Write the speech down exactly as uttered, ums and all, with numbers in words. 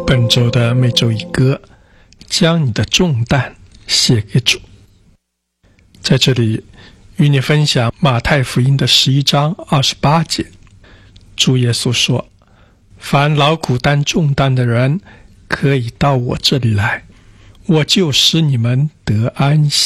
本周的每周一歌，将你的重担卸给主。在这里与你分享马太福音的十一章二十八节，主耶稣说：凡劳苦担重担的人，可以到我这里来，我就使你们得安息。